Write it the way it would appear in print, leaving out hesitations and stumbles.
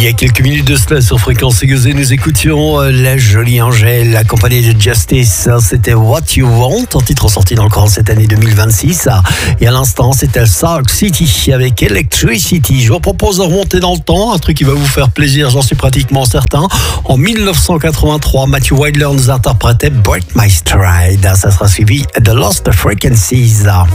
y a quelques minutes de cela sur Fréquence Égosée, nous écoutions la jolie Angèle, accompagnée de Justice. C'était What You Want, un titre sorti dans le courant de cette année 2026. Et à l'instant, c'était Salt City avec Electricity. Je vous propose de remonter dans le temps, un truc qui va vous faire plaisir, j'en suis pratiquement certain. En 1983, Matthew Wilder nous interprétait Break My Stride. Ça sera suivi de Lost Frequencies.